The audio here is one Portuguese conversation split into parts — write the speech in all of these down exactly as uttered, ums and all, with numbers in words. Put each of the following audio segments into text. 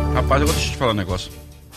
Rapaz, agora deixa eu te falar um negócio.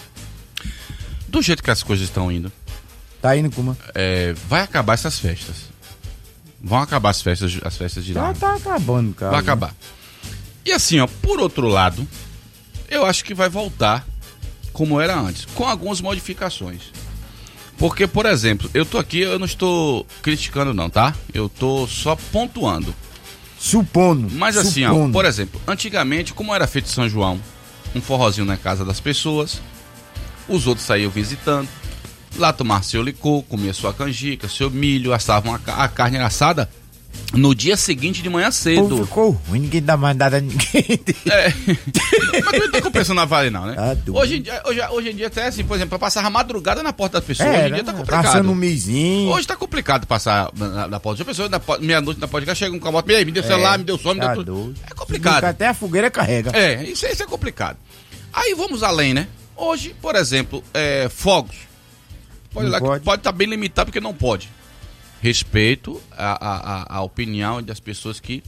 Do jeito que as coisas estão indo, Tá indo como? é, vai acabar essas festas. Vão acabar as festas, as festas de lá. Já tá acabando, cara. Vai acabar. E assim, ó, por outro lado, eu acho que vai voltar como era antes, com algumas modificações. Porque, por exemplo, eu tô aqui, eu não estou criticando não, tá? Eu tô só pontuando. Supondo. Mas assim, supondo. ó, por exemplo, antigamente, como era feito São João, um forrozinho na casa das pessoas, os outros saíam visitando, lá tomar seu licor, comer sua canjica, seu milho, assavam a, a carne assada no dia seguinte de manhã cedo. Pô, ficou ruim, ninguém dá mais nada a ninguém. É. Mas não tá compensando a vale não, né? Ah, hoje, em dia, hoje, hoje em dia até assim, por exemplo, pra passar a madrugada na porta das pessoas, É, hoje em dia tá complicado. passando um mizinho. Hoje tá complicado passar na, na porta das pessoas, na, meia-noite na porta, chega um camote, me deu É, celular, me deu som, me tá deu tudo. doido. É complicado. Até a fogueira carrega. É, isso, isso é complicado. Aí vamos além, né? Hoje, por exemplo, é, fogos. Pode estar pode. pode tá bem limitado porque não pode. Respeito a, a, a opinião das pessoas que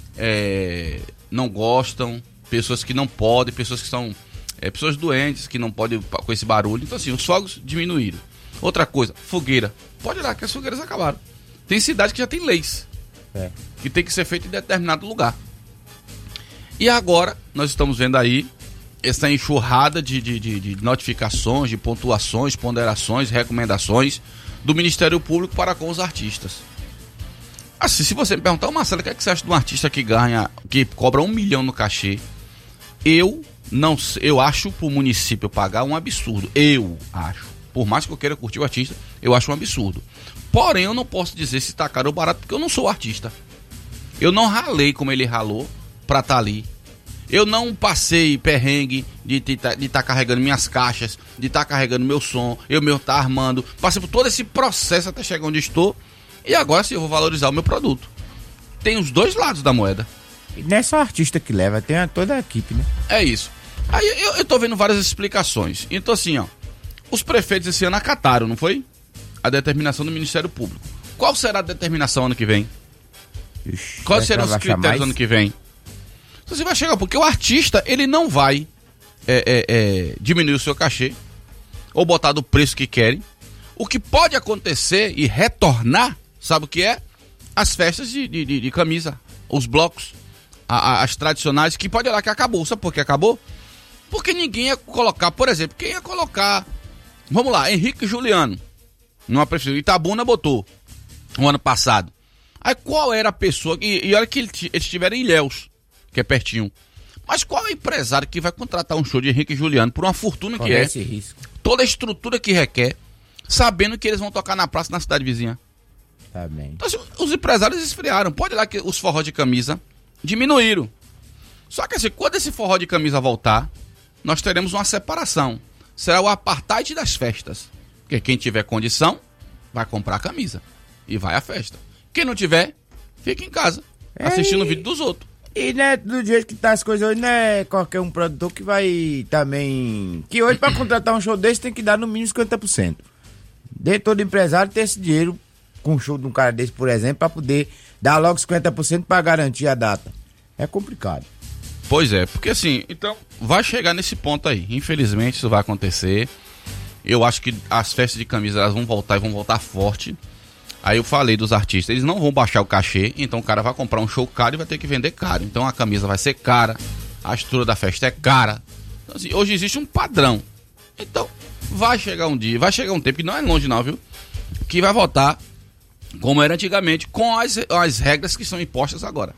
é, não gostam, pessoas que não podem, pessoas que são é, pessoas doentes, que não podem com esse barulho. Então assim, os fogos diminuíram. Outra coisa, fogueira. Pode olhar que as fogueiras acabaram. Tem cidade que já tem leis É. que tem que ser feito em determinado lugar. E agora nós estamos vendo aí essa enxurrada de, de, de, de notificações, de pontuações, ponderações, recomendações do Ministério Público para com os artistas. Assim, se você me perguntar, Marcelo, o que, é que você acha de um artista que ganha, que cobra um milhão no cachê? Eu não eu acho pro município pagar um absurdo. Eu acho. Por mais que eu queira curtir o artista, eu acho um absurdo. Porém, eu não posso dizer se tá caro ou barato, porque eu não sou artista. Eu não ralei como ele ralou pra estar ali. Eu não passei perrengue de estar de tá carregando minhas caixas, de estar tá carregando meu som, eu mesmo estar tá armando. Passei por todo esse processo até chegar onde estou. E agora sim eu vou valorizar o meu produto. Tem os dois lados da moeda. E não é só artista que leva, tem a, toda a equipe, né? É isso. Aí eu, eu tô vendo várias explicações. Então assim, ó. Os prefeitos esse ano acataram, não foi? A determinação do Ministério Público. Qual será a determinação ano que vem? Ixi, Quais será serão que os vai baixar critérios mais? ano que vem? Você vai chegar, porque o artista, ele não vai é, é, é, diminuir o seu cachê ou botar do preço que querem. O que pode acontecer e retornar, sabe o que é? As festas de, de, de, de camisa, os blocos, a, a, as tradicionais, que pode olhar que acabou. Sabe por que acabou? Porque ninguém ia colocar, por exemplo, quem ia colocar, vamos lá, Henrique Juliano, numa prefeitura, Itabuna botou, no ano passado. Aí qual era a pessoa, e, e olha que eles estiveram em Ilhéus, que é pertinho. Mas qual é o empresário que vai contratar um show de Henrique Juliano por uma fortuna que é? Esse risco. Toda a estrutura que requer, sabendo que eles vão tocar na praça na cidade vizinha. Tá bem. Então, assim, os empresários esfriaram. Pode ir lá que os forró de camisa diminuíram. Só que assim, quando esse forró de camisa voltar, nós teremos uma separação. Será o apartheid das festas. Porque quem tiver condição, vai comprar a camisa e vai à festa. Quem não tiver, fica em casa, assistindo o vídeo dos outros. E né, do jeito que tá as coisas hoje, não é qualquer um produtor que vai também... Que hoje pra contratar um show desse tem que dar no mínimo cinquenta por cento. De todo empresário ter esse dinheiro com um show de um cara desse, por exemplo, pra poder dar logo cinquenta por cento pra garantir a data. É complicado. Pois é, porque assim, então vai chegar nesse ponto aí. Infelizmente isso vai acontecer. Eu acho que as festas de camisa elas vão voltar e vão voltar forte. Aí eu falei dos artistas, eles não vão baixar o cachê, então o cara vai comprar um show caro e vai ter que vender caro. Então a camisa vai ser cara, a estrutura da festa é cara. Então, assim, hoje existe um padrão. Então vai chegar um dia, vai chegar um tempo, que não é longe não, viu? Que vai voltar como era antigamente, com as, as regras que são impostas agora.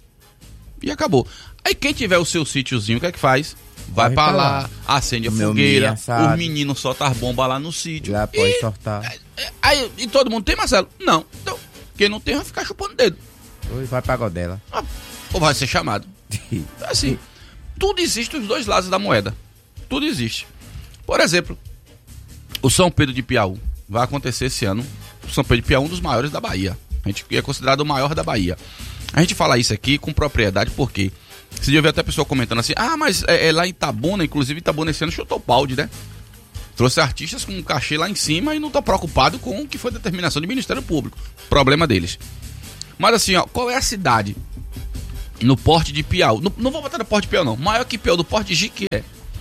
E acabou. Aí quem tiver o seu sítiozinho, o que é que faz? Vai, vai pra, pra lá, lá, acende a fogueira, o menino solta as bombas lá no sítio. Já pode e, soltar. É, aí, e todo mundo tem, Marcelo? Não. Então, quem não tem vai ficar chupando o dedo. Ou vai pra godela. Ah, ou vai ser chamado. Assim, tudo existe os dois lados da moeda. Tudo existe. Por exemplo, o São Pedro de Piauí vai acontecer esse ano. O São Pedro de Piauí é um dos maiores da Bahia. A gente é considerado o maior da Bahia. A gente fala isso aqui com propriedade porque se eu ver até a pessoa comentando assim, ah, mas é, é lá em Itabuna, inclusive Itabuna esse ano chutou o balde, né? Trouxe artistas com um cachê lá em cima e não tá preocupado com o que foi a determinação do Ministério Público. Problema deles. Mas assim, ó, qual é a cidade no porte de Piauí? No, não vou botar no porte de Piauí, não. Maior que Piauí, do porte de Jiquié.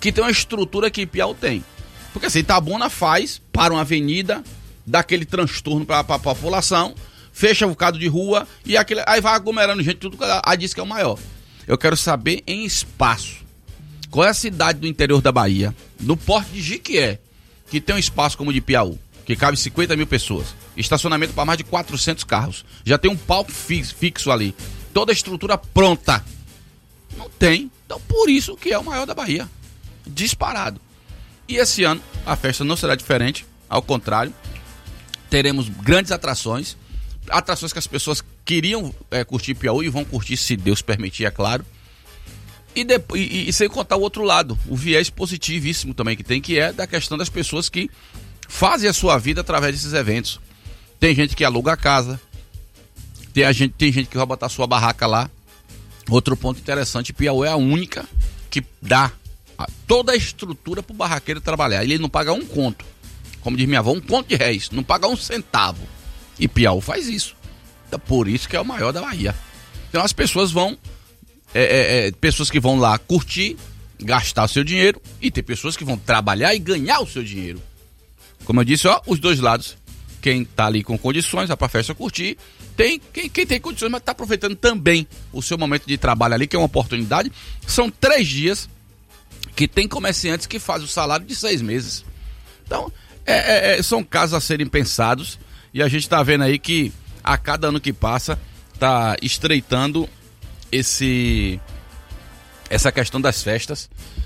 que tem uma estrutura que Piauí tem. Porque assim, Itabuna faz para uma avenida, dá aquele transtorno para a população, fecha um bocado de rua e aquele, aí vai aglomerando gente, tudo, aí diz que é o maior. Eu quero saber em espaço, qual é a cidade do interior da Bahia, no Porto de Jiquié, que tem um espaço como o de Piauí, que cabe cinquenta mil pessoas, estacionamento para mais de quatrocentos carros, já tem um palco fixo, fixo ali, toda a estrutura pronta. Não tem, então por isso que é o maior da Bahia, disparado. E esse ano a festa não será diferente, ao contrário, teremos grandes atrações, atrações que as pessoas queriam é, curtir Piauí e vão curtir, se Deus permitir, é claro. E, depois, e, e sem contar o outro lado, o viés positivíssimo também que tem, que é da questão das pessoas que fazem a sua vida através desses eventos. Tem gente que aluga a casa, tem, a gente, tem gente que vai botar sua barraca lá. Outro ponto interessante, Piauí é a única que dá a, toda a estrutura para o barraqueiro trabalhar. Ele não paga um conto, como diz minha avó, um conto de réis, não paga um centavo. E Piauí faz isso. Então, por isso que é o maior da Bahia. Então as pessoas vão, é, é, é, pessoas que vão lá curtir, gastar o seu dinheiro, e tem pessoas que vão trabalhar e ganhar o seu dinheiro. Como eu disse, ó, os dois lados. Quem tá ali com condições, vai pra festa curtir, tem, quem, quem tem condições, mas tá aproveitando também o seu momento de trabalho ali, que é uma oportunidade. São três dias que tem comerciantes que fazem o salário de seis meses. Então, é, é, são casos a serem pensados, e a gente tá vendo aí que a cada ano que passa tá estreitando esse essa questão das festas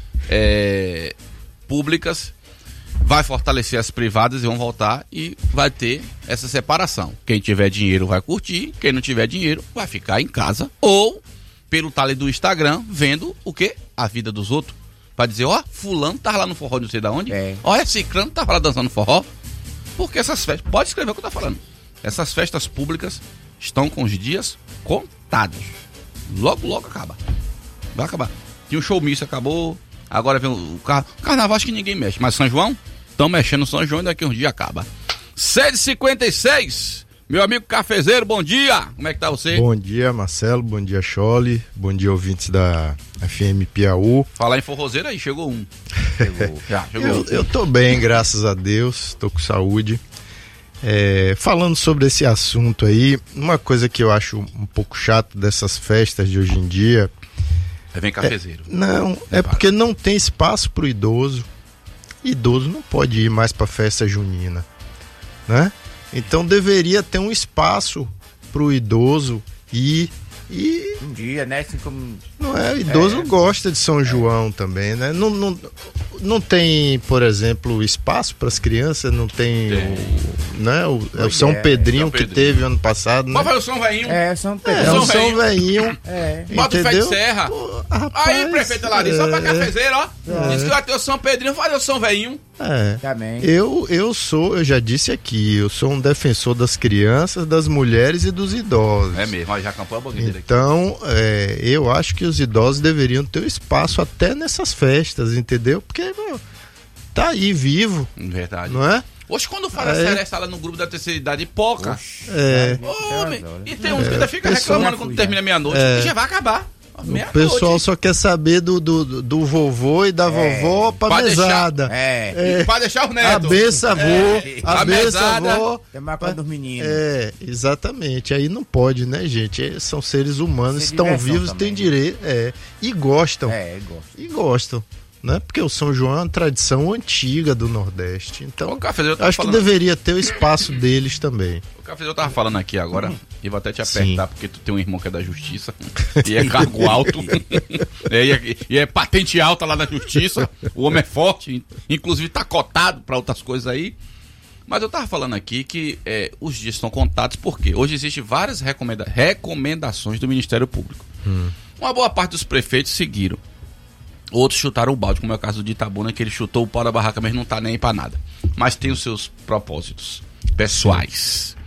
é, públicas. Vai fortalecer as privadas e vão voltar, e vai ter essa separação. Quem tiver dinheiro vai curtir, quem não tiver dinheiro vai ficar em casa ou pelo tale do Instagram vendo o quê? A vida dos outros. Pra dizer, ó, fulano tava lá no forró não sei de onde, é. Olha, ciclano tava lá dançando forró. Porque essas festas, pode escrever o que eu tô falando, essas festas públicas estão com os dias contados. Logo, logo acaba. Vai acabar. Tinha um showmício, acabou. Agora vem o, car... o carnaval, acho que ninguém mexe. Mas São João, estão mexendo no São João e daqui a uns dias acaba. sete e cinquenta e seis, meu amigo cafezeiro, bom dia. Como é que tá você? Bom dia, Marcelo. Bom dia, Chole. Bom dia, ouvintes da F M Piauí. Falar em forrozeiro aí, chegou um. Chegou. Já, chegou eu, um. eu tô bem, graças a Deus. Tô com saúde. É, falando sobre esse assunto aí, uma coisa que eu acho um pouco chato dessas festas de hoje em dia... Aí vem cafezeiro. É, não, é porque não tem espaço pro idoso. Idoso não pode ir mais pra festa junina, né? Então deveria ter um espaço pro idoso ir e... Um dia, né? Assim como... Não é, o idoso é, gosta de São João é. também, né? Não, não, não tem, por exemplo, espaço para as crianças, não tem, tem. O, né? o, é o São é, Pedrinho São que Pedrinho. teve ano passado, né? Qual foi o São Veinho? É, São Pedro. É, São o São Veinho. É. Bota o Fé de Serra. Pô, rapaz, aí, prefeita Larissa, é, só pra cafezeiro, ó. É. Diz que vai ter o São Pedrinho, vai ter o São Veinho. É. Também. Eu, eu sou, eu já disse aqui, eu sou um defensor das crianças, das mulheres e dos idosos. É mesmo, ó, já acampou a boquinha dele aqui. Então, é, eu acho que os idosos deveriam ter espaço até nessas festas, entendeu? Porque, meu, tá aí vivo. Verdade. Não é? Hoje, quando fala É. seresta lá no grupo da terceira idade, poca. É. Homem, e tem uns que ainda fica pessoal- reclamando quando termina meia-noite. É. E já vai acabar. O pessoal só quer saber do, do, do vovô e da É. vovó pra Pra deixar- mesada. É. E pra deixar o A neto. benção, avô, É. a A benção, mesada. avó. Tem mais coisa dos meninos. É, exatamente. Aí não pode, né, gente? É, são seres humanos, Ser estão diversão vivos, também. têm direito. É, e gostam. É, gosto. E gostam. Né? Porque o São João é uma tradição antiga do Nordeste. Então, O cafezeiro tava acho que falando, deveria ter o espaço deles também. o cafezeiro tava falando aqui agora, e vou até te Sim. apertar, porque tu tem um irmão que é da justiça, e é cargo alto, é, e, é, e é patente alta lá na justiça, o homem é forte, inclusive tá cotado pra outras coisas aí. Mas eu tava falando aqui que é, os dias estão contados, porque hoje existem várias recomenda recomendações do Ministério Público. Hum. Uma boa parte dos prefeitos seguiram. Outros chutaram o balde, como é o caso de Itabuna, que ele chutou o pau da barraca, mas não tá nem aí pra nada. Mas tem os seus propósitos pessoais.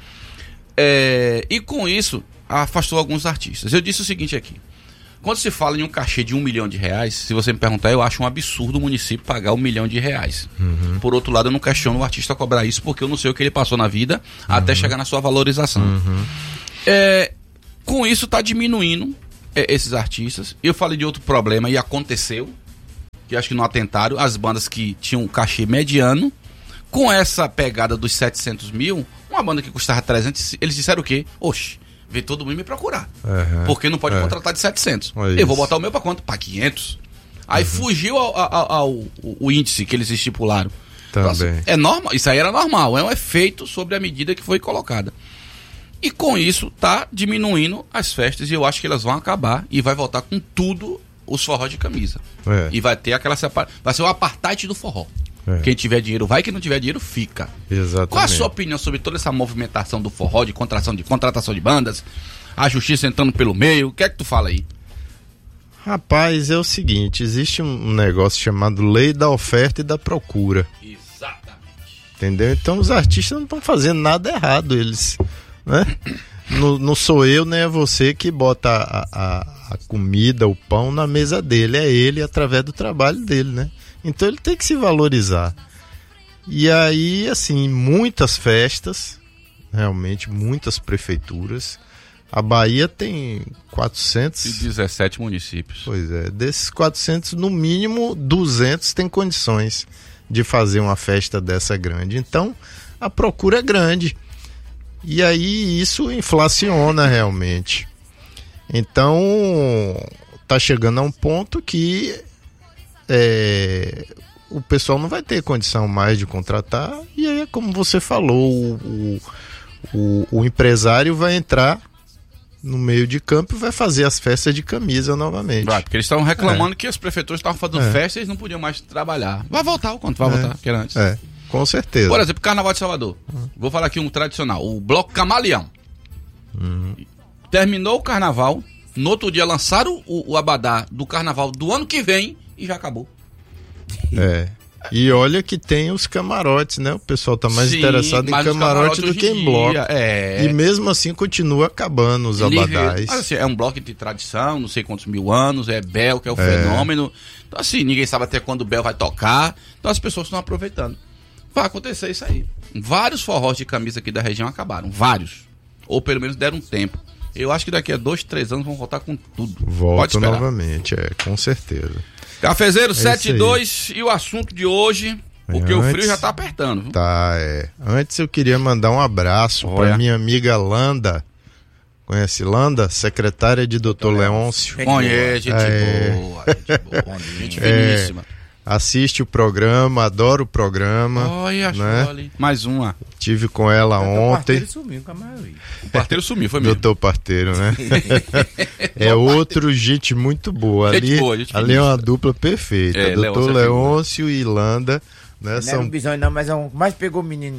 É, e com isso, afastou alguns artistas. Eu disse o seguinte aqui. Quando se fala em um cachê de um milhão de reais, se você me perguntar, eu acho um absurdo o município pagar um milhão de reais. Uhum. Por outro lado, eu não questiono o artista cobrar isso, porque eu não sei o que ele passou na vida uhum. até chegar na sua valorização. Uhum. É, com isso, tá diminuindo é, esses artistas. Eu falei de outro problema e aconteceu. que acho que não atentaram, as bandas que tinham um cachê mediano, com essa pegada dos setecentos mil, uma banda que custava trezentos, eles disseram o quê? Oxe, vê todo mundo me procurar. Uhum. Porque não pode é. contratar de setecentos. É eu isso. vou botar o meu pra quanto? Pra quinhentos. Aí uhum. fugiu ao, ao, ao, ao o índice que eles estipularam. Também. Então, assim, é normal, isso aí era normal, é um efeito sobre a medida que foi colocada. E com isso tá diminuindo as festas e eu acho que elas vão acabar e vai voltar com tudo os forró de camisa. É. E vai ter aquela separação, vai ser o apartheid do forró. É. Quem tiver dinheiro vai, quem não tiver dinheiro fica. Exatamente. Qual a sua opinião sobre toda essa movimentação do forró, de contratação de, contratação de bandas, a justiça entrando pelo meio, o que é que tu fala aí? Rapaz, é o seguinte, existe um negócio chamado lei da oferta e da procura. Exatamente. Entendeu? Então os artistas não estão fazendo nada errado, eles, né? Não, não sou eu nem é você que bota a, a, a comida, o pão na mesa dele, é ele através do trabalho dele, né? Então ele tem que se valorizar. E aí, assim, muitas festas, realmente muitas prefeituras. A Bahia tem quatrocentos e dezessete municípios. Pois é, desses quatrocentos, no mínimo duzentos têm condições de fazer uma festa dessa grande. Então, a procura é grande. E aí isso inflaciona realmente. Então, tá chegando a um ponto que é, o pessoal não vai ter condição mais de contratar. E aí, como você falou, o, o, o empresário vai entrar no meio de campo e vai fazer as festas de camisa novamente. Vai, porque eles estavam reclamando é. que as prefeituras estavam fazendo é. festa e eles não podiam mais trabalhar. Vai voltar o quanto? Vai é. voltar, que era antes. É, com certeza. Por exemplo, Carnaval de Salvador. Uhum. Vou falar aqui um tradicional, o Bloco Camaleão. Uhum. Terminou o Carnaval, no outro dia lançaram o, o abadá do Carnaval do ano que vem e já acabou. É. E olha que tem os camarotes, né? O pessoal tá mais Sim, interessado em camarote do que em bloco. É. E mesmo assim continua acabando os abadás. Mas, assim, é um bloco de tradição, não sei quantos mil anos, é Bel que é o é. fenômeno. Então assim, ninguém sabe até quando o Bel vai tocar. Então as pessoas estão aproveitando. Vai acontecer isso aí. Vários forrós de camisa aqui da região acabaram. Vários. Ou pelo menos deram um tempo. Eu acho que daqui a dois, três anos vão voltar com tudo. Volta novamente, é, com certeza. Cafezeiro é sete e dois e o assunto de hoje, porque antes, o frio já tá apertando. Viu? Tá, é. Antes eu queria mandar um abraço para minha amiga Landa. Conhece Landa? Secretária de doutor Leôncio. Conhece, gente é. boa, gente boa. Gente finíssima. É. Assiste o programa, adoro o programa. Olha, né? ali. Mais uma. Tive com ela ontem. O parteiro sumiu com a maioria. O parteiro sumiu, foi mesmo. Doutor Parteiro, né? É outro, gente muito boa. Gente ali boa, gente ali é uma dupla perfeita. É, doutor Leôncio, Leôncio e Landa. Né? Não São... era um bisonho não, mas é um... mais pegou o menino.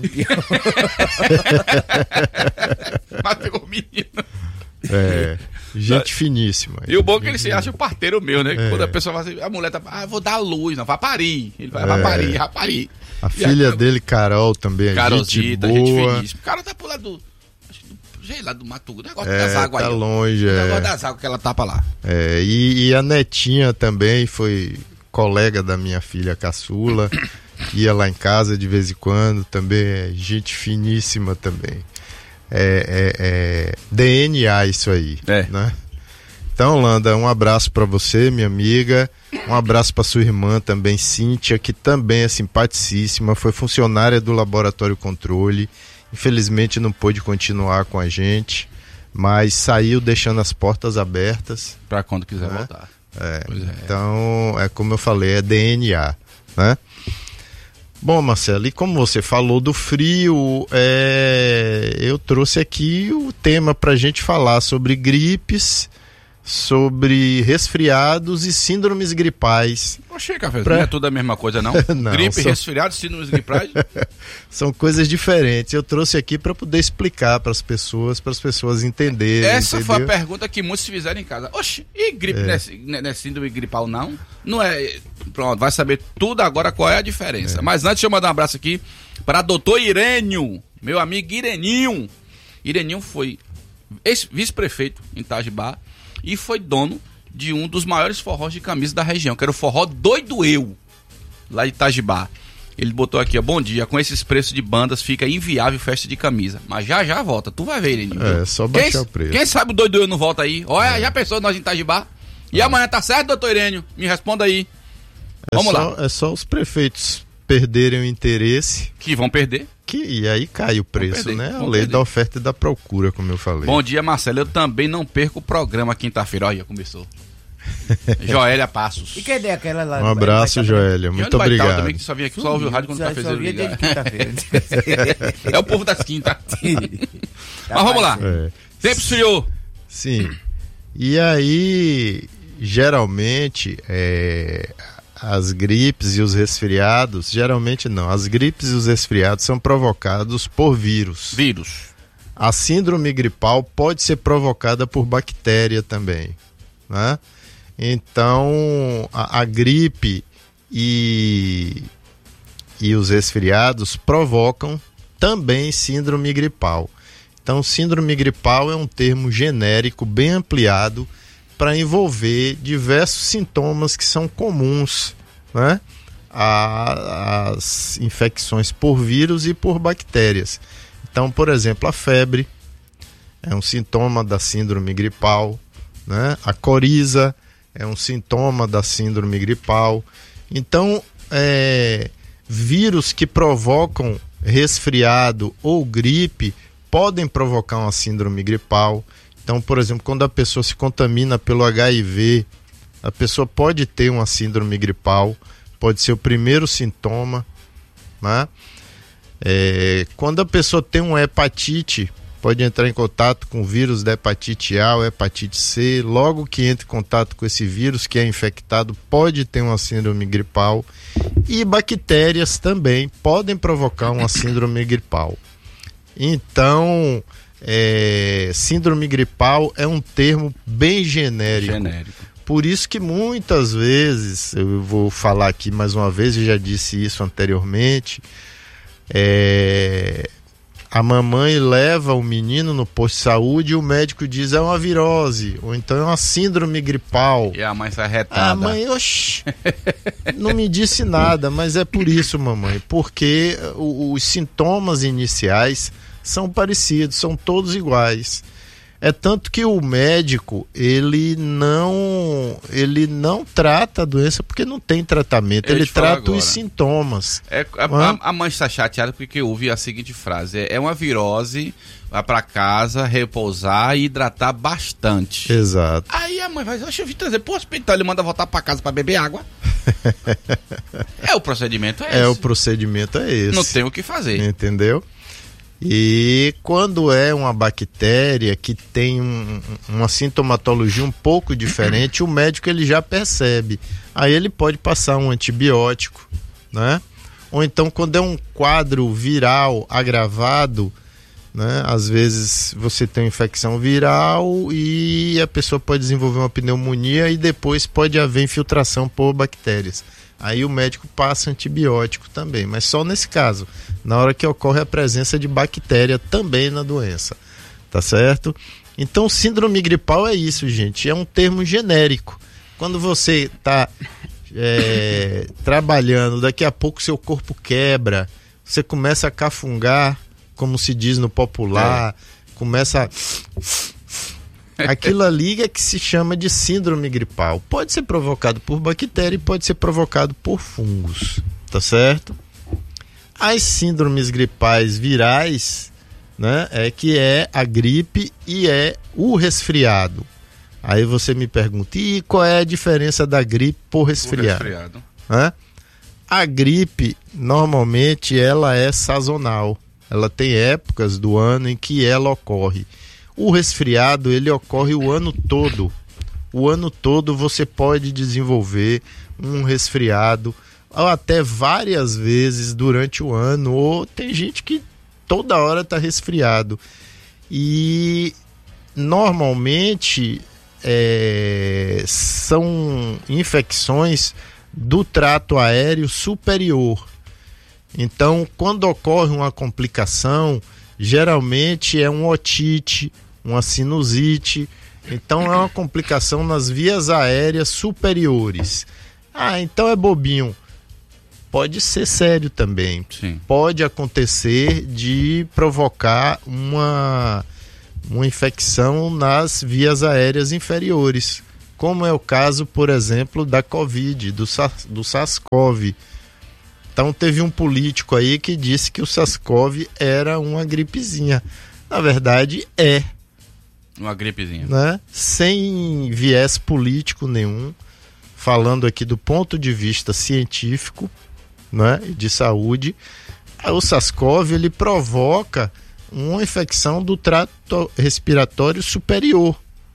Mais pegou o menino. É, gente finíssima. E o bom é que ele se acha o parteiro meu, né? É. Quando a pessoa fala assim, a mulher tá, ah, vou dar luz, não, vai parir. Ele vai, é. vai parir, vai parir. A e filha aí, dele, Carol, também é gente boa. Gente finíssima. O cara tá pro lado do, acho, do sei lá, do Mato Grosso, negócio é, das águas tá aí. longe, O é. negócio das águas que ela tapa lá. É, e, e a netinha também foi colega da minha filha caçula, ia lá em casa de vez em quando, também é gente finíssima também. É, é, é D N A isso aí, é. né? Então, Landa, um abraço para você, minha amiga, um abraço para sua irmã também, Cíntia, que também é simpaticíssima, foi funcionária do Laboratório Controle, infelizmente não pôde continuar com a gente, mas saiu deixando as portas abertas. Para quando quiser né? voltar. É, é. Então, é como eu falei, é D N A, né? Bom, Marcelo, e como você falou do frio, é, eu trouxe aqui o tema para a gente falar sobre gripes, sobre resfriados e síndromes gripais. Oxê, café, pra... não é tudo a mesma coisa, não? não Gripe, são... resfriado, síndromes gripais? São coisas diferentes. Eu trouxe aqui para poder explicar para as pessoas, para as pessoas entenderem. Essa entendeu? foi a pergunta que muitos se fizeram em casa. Oxe, e gripe, é. não é síndrome gripal, não? Não é. Pronto, vai saber tudo agora qual é a diferença. É. Mas antes, deixa eu mandar um abraço aqui para doutor Irênio, meu amigo Ireninho. Ireninho foi vice-prefeito em Itajibá e foi dono de um dos maiores forrós de camisa da região, que era o Forró Doido Eu, lá de Itajibá. Ele botou aqui, ó, bom dia, com esses preços de bandas fica inviável festa de camisa. Mas já já volta, tu vai ver, Ireninho. É, só baixar quem, o preço. Quem sabe o Doido Eu não volta aí? Olha, é. já pensou nós em Itajibá? E é. amanhã tá certo, doutor Irênio? Me responda aí. É Vamos só, lá. É só os prefeitos perderem o interesse. Que vão perder. Que, e aí cai o preço, perder, né? A vão lei perder. da oferta e da procura, como eu falei. Bom dia, Marcelo. Eu também não perco o programa quinta-feira. Olha, começou. Joélia Passos. E cadê aquela lá? Um abraço, Joélia. Muito Vai estar obrigado. também, que só vinha aqui, só ouve o rádio quando Só- tá só fazendo via ligar. desde quinta-feira. É o povo das quintas. Mas vamos lá. É. Sempre esfriou. Sim. E aí, geralmente, é, as gripes e os resfriados, geralmente não, as gripes e os resfriados são provocados por vírus. Vírus. A síndrome gripal pode ser provocada por bactéria também, né? Então, a, a gripe e, e os resfriados provocam também síndrome gripal. Então, síndrome gripal é um termo genérico bem ampliado para envolver diversos sintomas que são comuns, né, às infecções por vírus e por bactérias. Então, por exemplo, a febre é um sintoma da síndrome gripal, né? A coriza é um sintoma da síndrome gripal. Então, é, vírus que provocam resfriado ou gripe podem provocar uma síndrome gripal. Então, por exemplo, quando a pessoa se contamina pelo H I V, a pessoa pode ter uma síndrome gripal, pode ser o primeiro sintoma, né? É, quando a pessoa tem uma hepatite, pode entrar em contato com o vírus da hepatite A ou hepatite C, logo que entra em contato com esse vírus que é infectado, pode ter uma síndrome gripal. E bactérias também podem provocar uma síndrome gripal. Então, é, síndrome gripal é um termo bem genérico. Genérico. Por isso que muitas vezes, eu vou falar aqui mais uma vez, eu já disse isso anteriormente, é, a mamãe leva o menino no posto de saúde e o médico diz é uma virose, ou então é uma síndrome gripal. E a mãe sai retada. Ah, mãe, oxi, não me disse nada, mas é por isso, mamãe, porque o- os sintomas iniciais são parecidos, são todos iguais. É tanto que o médico, ele não, ele não trata a doença porque não tem tratamento, Eu ele te falo trata agora. os sintomas. É, a, Hã? a, a mãe está chateada porque eu ouvi a seguinte frase: é, é uma virose, vai pra casa, repousar e hidratar bastante. Exato. Aí a mãe vai, deixa eu vir trazer pro hospital, ele manda voltar pra casa pra beber água. É, o procedimento é, É, esse. o procedimento é esse. Não tem o que fazer. Entendeu? E quando é uma bactéria que tem um- uma sintomatologia um pouco diferente, o médico ele já percebe. Aí ele pode passar um antibiótico, né? Ou então quando é um quadro viral agravado, né? Às vezes você tem uma infecção viral e a pessoa pode desenvolver uma pneumonia e depois pode haver infiltração por bactérias. Aí o médico passa antibiótico também, mas só nesse caso, na hora que ocorre a presença de bactéria também na doença, tá certo? Então síndrome gripal é isso, gente, é um termo genérico. Quando você está é, trabalhando, daqui a pouco seu corpo quebra, você começa a cafungar, como se diz no popular, começa a... Aquilo ali é que se chama de síndrome gripal. Pode ser provocado por bactéria e pode ser provocado por fungos, tá certo? As síndromes gripais virais, né, é que é a gripe e é o resfriado. Aí você me pergunta, e qual é a diferença da gripe por O resfriado? resfriado. Né? A gripe, normalmente, ela é sazonal. Ela tem épocas do ano em que ela ocorre. O resfriado, ele ocorre o ano todo. O ano todo você pode desenvolver um resfriado, ou até várias vezes durante o ano, ou tem gente que toda hora está resfriado. E normalmente é, são infecções do trato aéreo superior. Então, quando ocorre uma complicação, geralmente é um otite, uma sinusite. Então, é uma complicação nas vias aéreas superiores. Ah, então é bobinho. Pode ser sério também. Sim. Pode acontecer de provocar uma, uma infecção nas vias aéreas inferiores, como é o caso, por exemplo, da Covid, do, do SARS-CoV. Então teve um político aí que disse que o SARS-CoV era uma gripezinha. Na verdade, é. Uma gripezinha. Né? Sem viés político nenhum, falando aqui do ponto de vista científico, né, de saúde, o SARS-CoV ele provoca uma infecção do trato respiratório superior.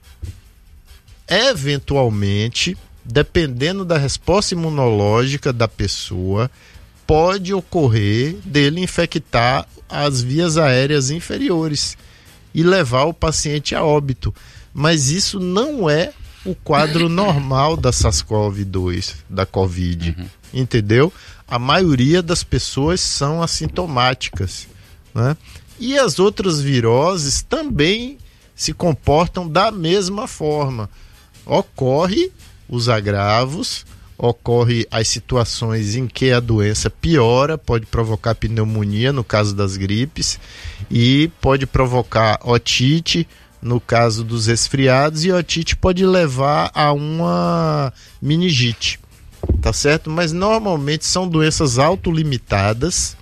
Eventualmente, dependendo da resposta imunológica da pessoa, pode ocorrer dele infectar as vias aéreas inferiores e levar o paciente a óbito. Mas isso não é o quadro normal da SARS-CoV dois, da Covid, uhum. Entendeu? A maioria das pessoas são assintomáticas, né? E as outras viroses também se comportam da mesma forma. Ocorre os agravos, ocorre as situações em que a doença piora, pode provocar pneumonia no caso das gripes e pode provocar otite no caso dos resfriados, e otite pode levar a uma meningite, tá certo? Mas normalmente são doenças autolimitadas,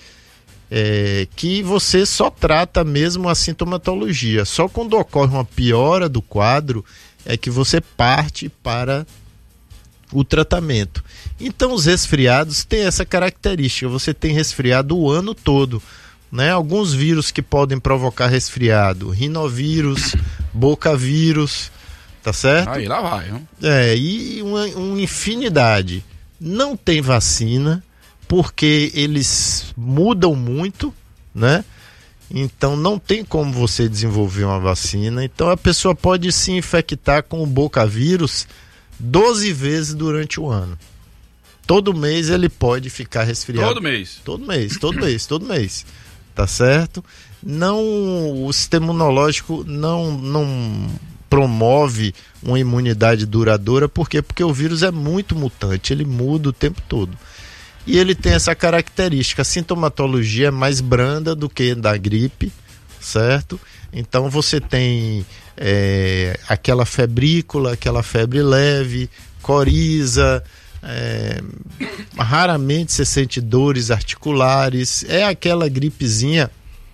é, que você só trata mesmo a sintomatologia. Só quando ocorre uma piora do quadro é que você parte para o tratamento. Então os resfriados têm essa característica, você tem resfriado o ano todo, né? Alguns vírus que podem provocar resfriado, rinovírus, bocavírus, tá certo? Aí lá vai, hein? É, e uma, uma infinidade. Não tem vacina, porque eles mudam muito, né? Então não tem como você desenvolver uma vacina. Então a pessoa pode se infectar com o bocavírus doze vezes durante o ano. Todo mês ele pode ficar resfriado. Todo mês? Todo mês, todo mês, todo mês. Tá certo? Não, o sistema imunológico não, não promove uma imunidade duradoura. Por quê? Porque o vírus é muito mutante, ele muda o tempo todo. E ele tem essa característica, a sintomatologia é mais branda do que da gripe, certo? Então você tem é, aquela febrícula, aquela febre leve, coriza, é, raramente você sente dores articulares, é aquela gripezinha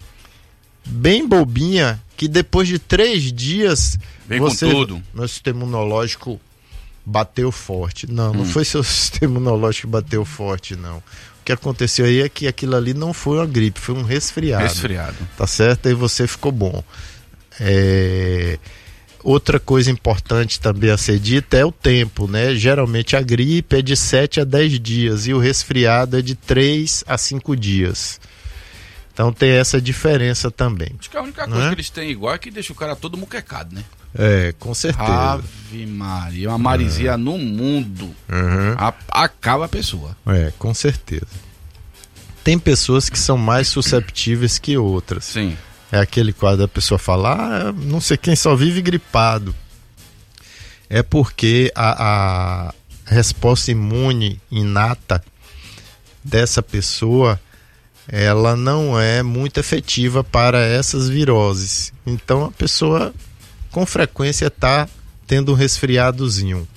bem bobinha que depois de três dias vem você, com tudo. Meu sistema imunológico bateu forte. Não, hum. não foi seu sistema imunológico que bateu forte, não. O que aconteceu aí é que aquilo ali não foi uma gripe, foi um resfriado. Resfriado. Tá certo? Aí você ficou bom. É... Outra coisa importante também a ser dita é o tempo, né? Geralmente a gripe é de sete a dez dias e o resfriado é de três a cinco dias. Então tem essa diferença também. Acho que a única coisa, né, que eles têm igual é que deixa o cara todo muquecado, né? É, com certeza. Ave Maria, uma maresia é. no mundo, uhum. a, acaba a pessoa. É, com certeza. Tem pessoas que são mais susceptíveis que outras. Sim. É aquele quadro da pessoa falar, ah, não sei quem só vive gripado. É porque a, a resposta imune inata dessa pessoa, ela não é muito efetiva para essas viroses. Então a pessoa com frequência está tendo um resfriadozinho.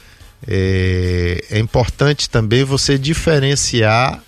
É, é importante também você diferenciar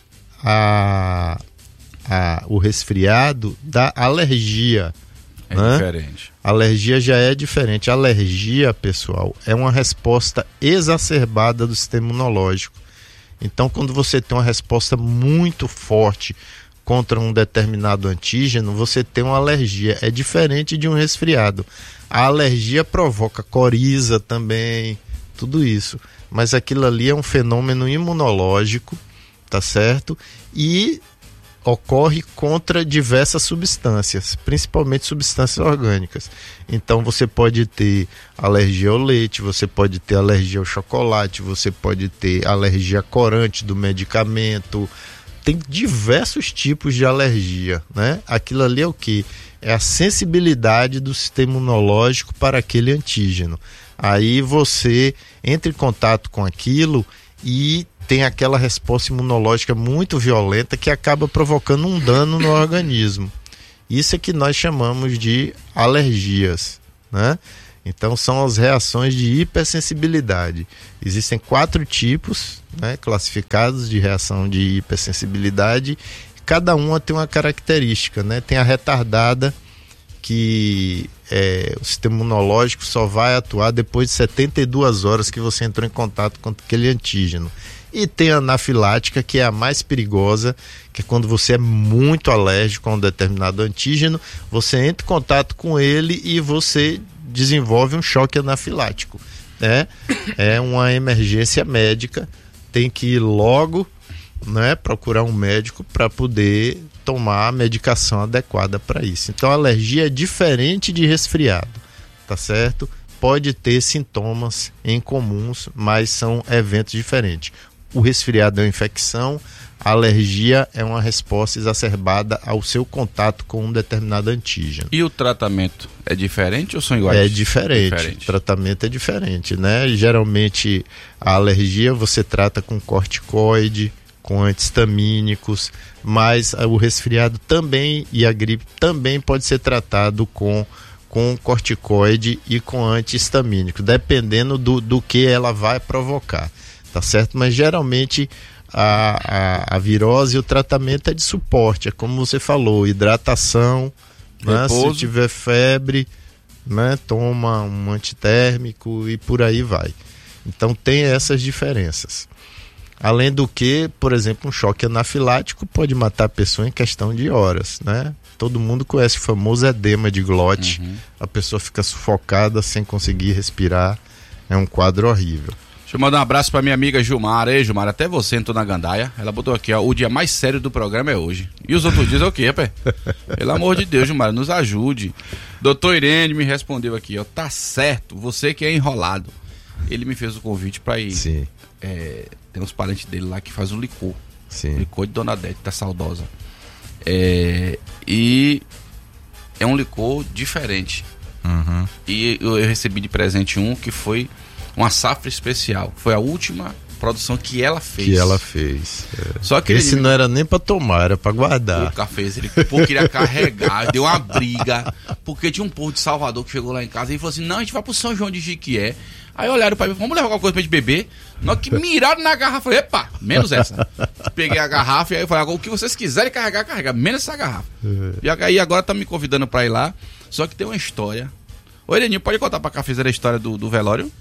a, a, o resfriado da alergia. É, né? Diferente. A alergia já é diferente. A alergia, pessoal, é uma resposta exacerbada do sistema imunológico. Então, quando você tem uma resposta muito forte contra um determinado antígeno, você tem uma alergia. É diferente de um resfriado. A alergia provoca coriza também, tudo isso. Mas aquilo ali é um fenômeno imunológico, tá certo? E ocorre contra diversas substâncias, principalmente substâncias orgânicas. Então você pode ter alergia ao leite, você pode ter alergia ao chocolate, você pode ter alergia a corante do medicamento. Tem diversos tipos de alergia, né? Aquilo ali é o quê? É a sensibilidade do sistema imunológico para aquele antígeno. Aí você entra em contato com aquilo e tem aquela resposta imunológica muito violenta que acaba provocando um dano no organismo. Isso é que nós chamamos de alergias, né? Então são as reações de hipersensibilidade. Existem quatro tipos, né, classificados de reação de hipersensibilidade. Cada uma tem uma característica, né? Tem a retardada, que é, o sistema imunológico só vai atuar depois de setenta e duas horas que você entrou em contato com aquele antígeno. E tem a anafilática, que é a mais perigosa, que é quando você é muito alérgico a um determinado antígeno, você entra em contato com ele e você desenvolve um choque anafilático, né? É uma emergência médica, tem que ir logo, né, procurar um médico para poder tomar a medicação adequada para isso. Então a alergia é diferente de resfriado, tá certo? Pode ter sintomas em comuns, mas são eventos diferentes. O resfriado é uma infecção, a alergia é uma resposta exacerbada ao seu contato com um determinado antígeno. E o tratamento é diferente ou são iguais? É diferente, diferente. O tratamento é diferente, né? Geralmente a alergia você trata com corticoide, com antihistamínicos, mas o resfriado também e a gripe também pode ser tratado com, com corticoide e com antihistamínico, dependendo do, do que ela vai provocar, tá certo? Mas geralmente a, a, a virose, o tratamento é de suporte, é como você falou, hidratação, né? Se tiver febre, né? Toma um antitérmico e por aí vai. Então tem essas diferenças. Além do que, por exemplo, um choque anafilático pode matar a pessoa em questão de horas, né? Todo mundo conhece o famoso edema de glote, uhum. A pessoa fica sufocada sem conseguir respirar, é um quadro horrível. Deixa eu mandar um abraço pra minha amiga Gilmar. Ei, Gilmar, até você entrou na gandaia. Ela botou aqui, ó, o dia mais sério do programa é hoje. E os outros dias é o quê, pé? Pelo amor de Deus, Gilmar, nos ajude. Doutor Irene me respondeu aqui, ó, tá certo, você que é enrolado. Ele me fez o convite pra ir. Sim. É, tem uns parentes dele lá que faz um licor. Sim. Licor de Dona Dete, tá saudosa. É, e é um licor diferente. Uhum. E eu, eu recebi de presente um que foi uma safra especial. Foi a última produção que ela fez. Que ela fez. É. Só que esse ele, não era nem pra tomar, era pra guardar. O café, ele pô, queria carregar, deu uma briga, porque tinha um povo de Salvador que chegou lá em casa e falou assim: não, a gente vai pro São João de Jiquié. Aí olharam pra mim, vamos levar alguma coisa pra gente beber. Na hora que miraram na garrafa, eu falei, epa, menos essa. Peguei a garrafa e aí eu falei, o que vocês quiserem carregar, carregar, menos essa garrafa. É. E aí agora tá me convidando pra ir lá, só que tem uma história. Ô Ereninho, pode contar pra Cafezeira a história do, do velório?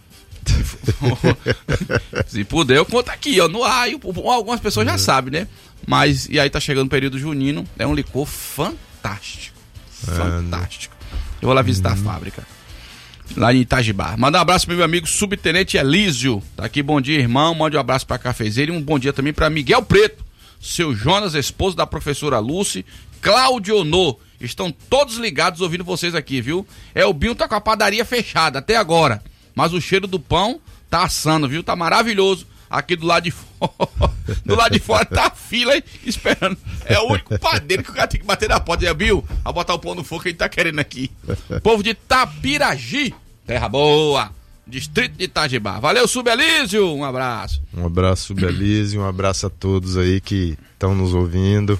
Se puder, eu conto aqui, ó, no ar. Algumas pessoas já sabem, né? Mas, e aí tá chegando o período junino, é um licor fantástico. Fantástico. Eu vou lá visitar a fábrica. Lá em Itajibá. Manda um abraço pro meu amigo Subtenente Elísio. Tá aqui, bom dia, irmão. Mande um abraço pra Cafezeira e um bom dia também pra Miguel Preto, seu Jonas, esposo da professora Lúcia, Cláudio Onô. Estão todos ligados ouvindo vocês aqui, viu? É, o Binho tá com a padaria fechada até agora, mas o cheiro do pão tá assando, viu? Tá maravilhoso. Aqui do lado de fora, do lado de fora tá a fila aí, esperando. É o único padeiro que o cara tem que bater na porta. É, Bill, a botar o pão no fogo que a gente tá querendo aqui. Povo de Tapiragi, terra boa, distrito de Itajibá. Valeu, Subelísio, um abraço. Um abraço, Subelísio, um abraço a todos aí que estão nos ouvindo.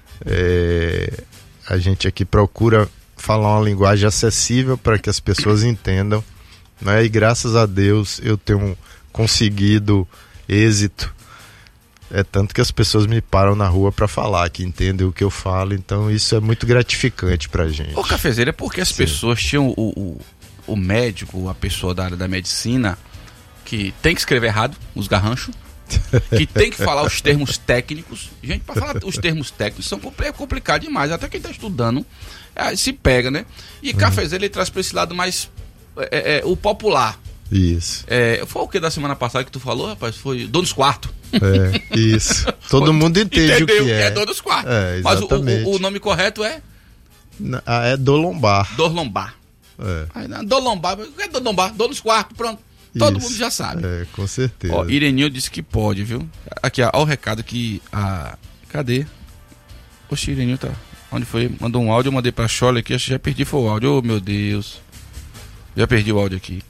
É, a gente aqui procura falar uma linguagem acessível para que as pessoas entendam, né? E graças a Deus eu tenho conseguido êxito, é tanto que as pessoas me param na rua para falar, que entendem o que eu falo, então isso é muito gratificante pra gente. Ô Cafezeira, é porque as Sim. pessoas tinham o, o, o médico, a pessoa da área da medicina, que tem que escrever errado, os garranchos, que tem que falar os termos técnicos. Gente, para falar os termos técnicos são é complicado demais, até quem tá estudando é, se pega, né? E uhum. Cafezeira, ele traz para esse lado mais é, é, o popular. Isso. É, foi o que da semana passada que tu falou, rapaz? Foi donos quarto. É, isso. Todo mundo entende Entendeu, o que é. É donos quarto. É, mas o, o, o nome correto é? Ah, é dor lombar. Dor lombar. É. Aí, dor lombar. O que é dor lombar? Donos quarto, pronto. Todo isso. mundo já sabe. É, com certeza. Ó, Ireninho disse que pode, viu? Aqui, ó, ó o recado que a... Cadê? Oxe, Ireninho tá... Onde foi? Mandou um áudio, eu mandei pra Chola aqui, acho que já perdi foi o áudio. Oh, meu Deus. Já perdi o áudio aqui.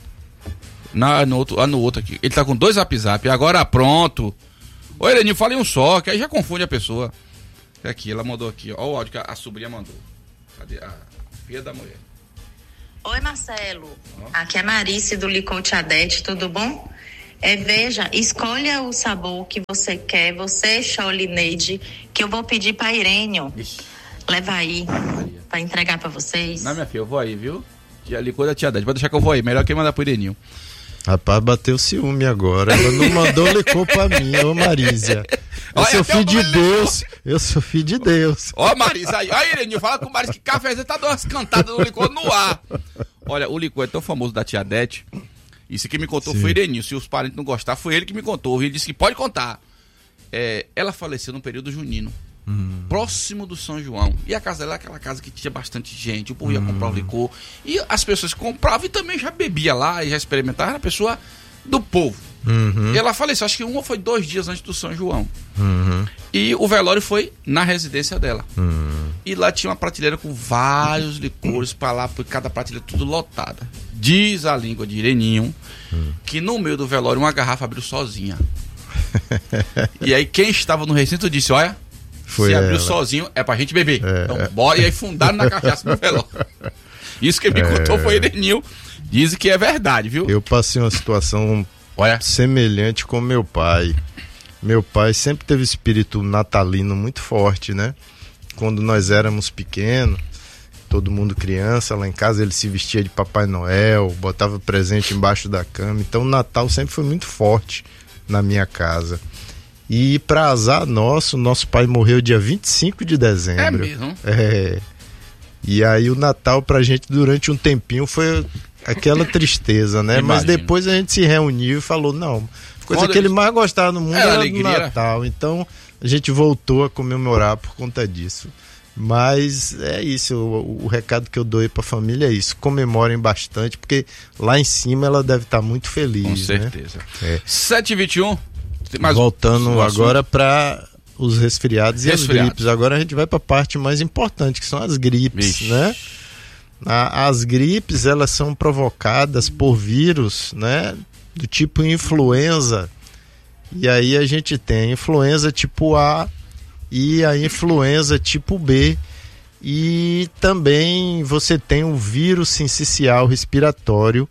Na, no, outro, ah, no outro aqui. Ele tá com dois zap zap. Agora pronto. Ô, Ireninho, fala em um só, que aí já confunde a pessoa. Aqui, ela mandou aqui, ó o áudio que a, a sobrinha mandou. Cadê? A filha da mulher. Oi, Marcelo. Aqui é Marice do Licor Tiadete, tudo bom? É, veja, escolha o sabor que você quer, você, Cholineide, que eu vou pedir pra Irênio. Ixi. Leva aí, pra entregar pra vocês. Não, minha filha, eu vou aí, viu? Tia Licor da Tiadete, pode deixar que eu vou aí, melhor que mandar pro Ireninho. Rapaz, bateu ciúme agora. Ela não mandou licor pra mim, ô Marísia. Eu Olha, sou filho de Deus. Licor. Eu sou filho de Deus. Ó, Marisa, aí, ó, Ireninho, fala com o Marisa que cafezinho tá dando umas cantadas no licor no ar. Olha, o licor é tão famoso da Tiadete. Isso que me contou Sim. foi Ireninho. Se os parentes não gostaram, foi ele que me contou. Ele disse que pode contar. É, ela faleceu no período junino. Hum. Próximo do São João. E a casa dela é aquela casa que tinha bastante gente. O povo ia hum. comprar o licor. E as pessoas compravam e também já bebia lá e já experimentavam. Era a pessoa do povo. Uhum. E ela faleceu, acho que uma foi dois dias antes do São João. Uhum. E o velório foi na residência dela. Uhum. E lá tinha uma prateleira com vários licores para lá, por cada prateleira tudo lotada. Diz a língua de Ireninho uhum. que no meio do velório uma garrafa abriu sozinha. E aí quem estava no recinto disse, olha, foi se ela. Abriu sozinho é pra gente beber. É. Então bora. E aí fundaram na cachaça no velório. Isso que me é. contou foi Ireninho. Dizem que é verdade, viu? Eu passei uma situação Olha. semelhante com meu pai. Meu pai sempre teve espírito natalino muito forte, né? Quando nós éramos pequenos, todo mundo criança, lá em casa ele se vestia de Papai Noel, botava presente embaixo da cama. Então o Natal sempre foi muito forte na minha casa. E para azar nosso, nosso pai morreu dia vinte e cinco de dezembro. É mesmo? É. E aí o Natal pra gente durante um tempinho foi aquela tristeza, né? Imagino. Mas depois a gente se reuniu e falou, não, a coisa Quando que ele mais gostava no mundo era, era do Natal. Então a gente voltou a comemorar por conta disso. Mas é isso, o, o recado que eu dou aí pra família é isso, comemorem bastante, porque lá em cima ela deve estar muito feliz. Com certeza. Né? É. sete e vinte e um. Mais Voltando um agora para os resfriados e resfriados. As gripes. Agora a gente vai para a parte mais importante, que são as gripes, Vixe. né? As gripes, elas são provocadas por vírus, né? Do tipo influenza. E aí a gente tem a influenza tipo A e a influenza tipo B. E também você tem o vírus sincicial respiratório,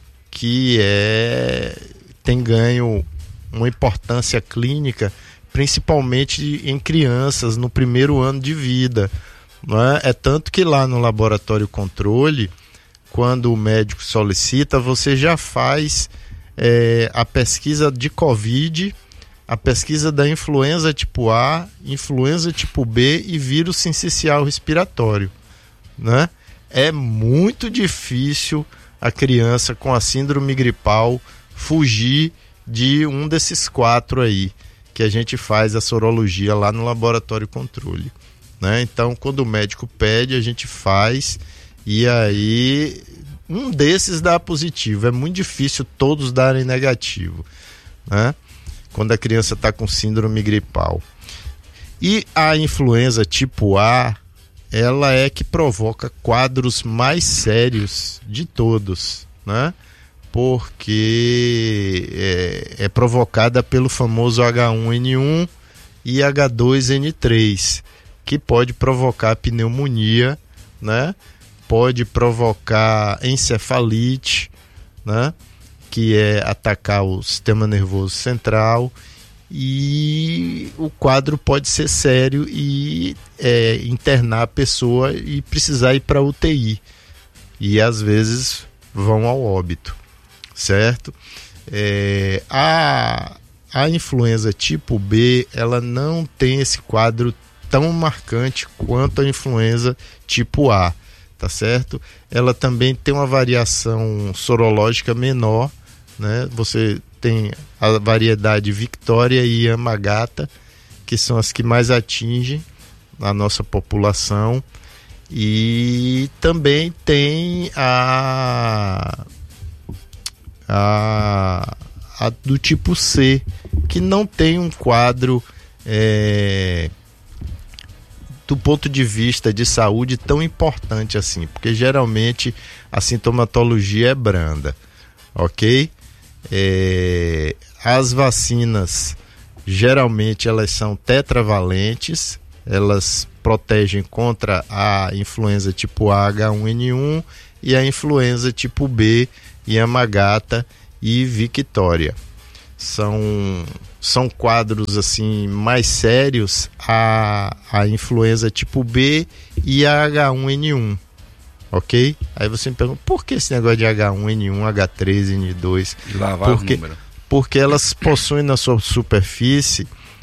que é tem ganho uma importância clínica, principalmente em crianças no primeiro ano de vida. Não é? É tanto que lá no laboratório controle, quando o médico solicita, você já faz é, a pesquisa de Covid, a pesquisa da influenza tipo A, influenza tipo B e vírus sincicial respiratório. Né? É muito difícil a criança com a síndrome gripal fugir de um desses quatro aí, que a gente faz a sorologia lá no laboratório controle, né? Então, quando o médico pede, a gente faz, e aí um desses dá positivo. É muito difícil todos darem negativo, né? Quando a criança está com síndrome gripal. E a influenza tipo A, ela é que provoca quadros mais sérios de todos, né? Porque é, é provocada pelo famoso H um N um e H dois N três, que pode provocar pneumonia, né? Pode provocar encefalite, né? Que é atacar o sistema nervoso central, e o quadro pode ser sério e é, internar a pessoa e precisar ir para U T I, e às vezes vão ao óbito. Certo? É, a, a influenza tipo B, ela não tem esse quadro tão marcante quanto a influenza tipo A, tá certo? Ela também tem uma variação sorológica menor, né? Você tem a variedade Victoria e Yamagata, que são as que mais atingem a nossa população, e também tem a A, a do tipo C, que não tem um quadro é, do ponto de vista de saúde tão importante assim, porque geralmente a sintomatologia é branda, ok? É, as vacinas geralmente elas são tetravalentes, elas protegem contra a influenza tipo H um N um, e a influenza tipo B, Yamagata e Victoria. São, são quadros assim mais sérios a, a influenza tipo B e a H um N um, ok? Aí você me pergunta, por que esse negócio de H um N um, H três N dois? Porque, porque elas possuem na sua superfície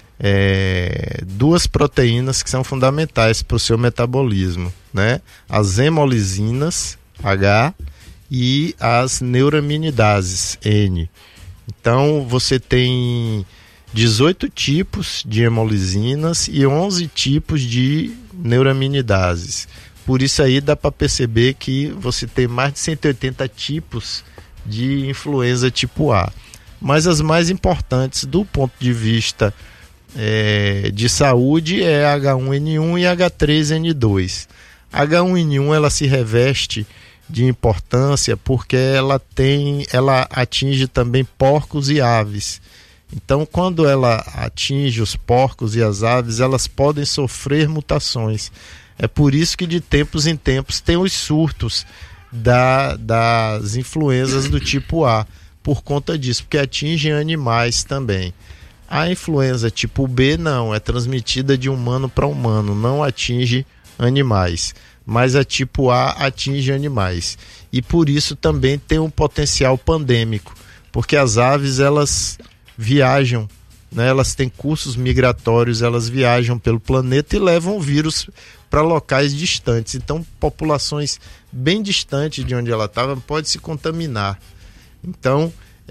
é, duas proteínas que são fundamentais para o seu metabolismo, né? As hemolisinas H e as neuraminidases N. Então você tem dezoito tipos de hemolisinas e onze tipos de neuraminidases. Por isso aí dá para perceber que você tem mais de cento e oitenta tipos de influenza tipo A. Mas as mais importantes do ponto de vista é, de saúde é H um N um e H três N dois. H um N um ela se reveste de importância porque ela tem, ela atinge também porcos e aves. Então, quando ela atinge os porcos e as aves, elas podem sofrer mutações. É por isso que de tempos em tempos tem os surtos da, das influenzas do tipo A, por conta disso, porque atingem animais também. A influenza tipo B não, é transmitida de humano para humano, não atinge animais. Mas a tipo A atinge animais. E por isso também tem um potencial pandêmico, porque as aves elas viajam, né? Elas têm cursos migratórios, elas viajam pelo planeta e levam o vírus para locais distantes. Então, populações bem distantes de onde ela estava podem se contaminar. Então,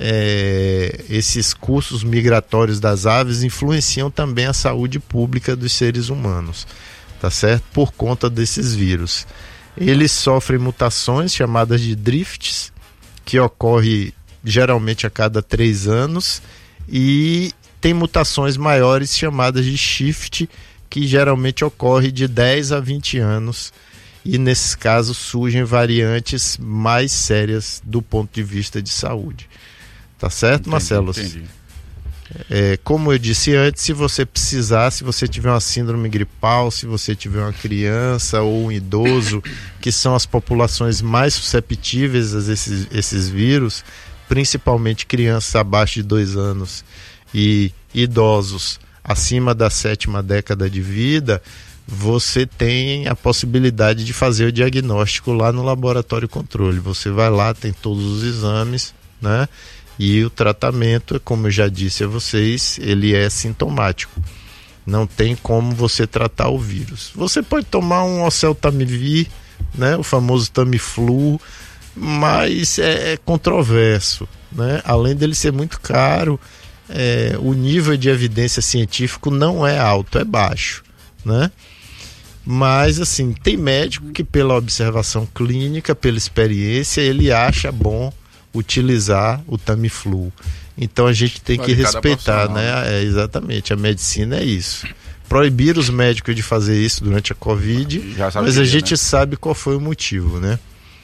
é, esses cursos migratórios das aves influenciam também a saúde pública dos seres humanos. Tá certo? Por conta desses vírus. Eles sofrem mutações chamadas de drifts, que ocorre geralmente a cada três anos, e tem mutações maiores chamadas de shift, que geralmente ocorre de dez a vinte anos, e nesses casos surgem variantes mais sérias do ponto de vista de saúde. Tá certo, entendi, Marcelo? Entendi. É, como eu disse antes, se você precisar, se você tiver uma síndrome gripal, se você tiver uma criança ou um idoso, que são as populações mais susceptíveis a esses, esses vírus, principalmente crianças abaixo de dois anos e idosos acima da sétima década de vida, você tem a possibilidade de fazer o diagnóstico lá no laboratório controle. Você vai lá, tem todos os exames, né? E o tratamento, como eu já disse a vocês, ele é sintomático. Não tem como você tratar o vírus. Você pode tomar um oseltamivir, né, o famoso Tamiflu, mas é, é controverso, né? Além dele ser muito caro, é, o nível de evidência científico não é alto, é baixo, né? Mas assim, tem médico que pela observação clínica, pela experiência, ele acha bom utilizar o Tamiflu. Então a gente tem que respeitar, né? É, exatamente, a medicina é isso. Proibir os médicos de fazer isso durante a Covid, mas a gente, né, sabe qual foi o motivo, né?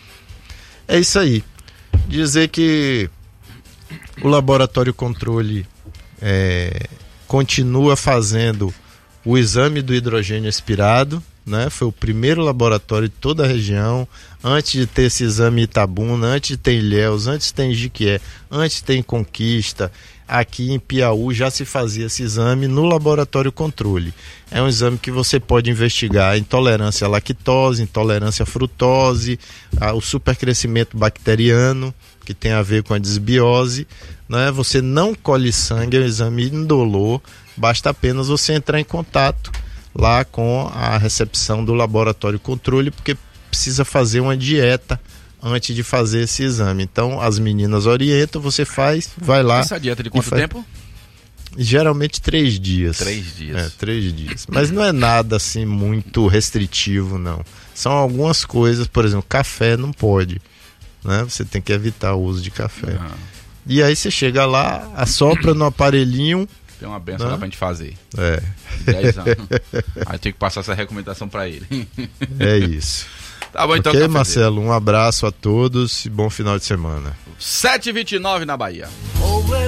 É isso aí. Dizer que o laboratório controle é, continua fazendo o exame do hidrogênio expirado, né? Foi o primeiro laboratório de toda a região. Antes de ter esse exame em Itabuna, antes de ter em Ilhéus, antes de ter em Jiquié, antes de ter em Conquista, aqui em Piauí já se fazia esse exame no laboratório controle. É um exame que você pode investigar a intolerância à lactose, intolerância à frutose, a, o supercrescimento bacteriano, que tem a ver com a desbiose, né? Você não colhe sangue, é um exame indolor, basta apenas você entrar em contato lá com a recepção do laboratório controle, porque precisa fazer uma dieta antes de fazer esse exame. Então as meninas orientam, você faz, vai lá. Essa dieta de quanto faz... tempo? Geralmente três dias. Três dias. É, três dias. Mas não é nada assim muito restritivo, não. São algumas coisas, por exemplo, café não pode, né? Você tem que evitar o uso de café. Uhum. E aí você chega lá, assopra no aparelhinho. Tem uma benção lá pra gente fazer. É. dez anos. Aí tem que passar essa recomendação pra ele. É isso. Tá bom, então. Ok, Marcelo, um abraço a todos e bom final de semana. sete e vinte e nove na Bahia.